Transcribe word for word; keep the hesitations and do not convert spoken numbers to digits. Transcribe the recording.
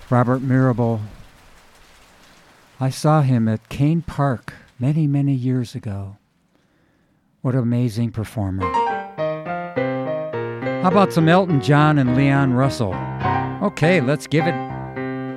Robert Mirabel. I saw him at Kane Park many, many years ago. What an amazing performer. How about some Elton John and Leon Russell? Okay, let's give it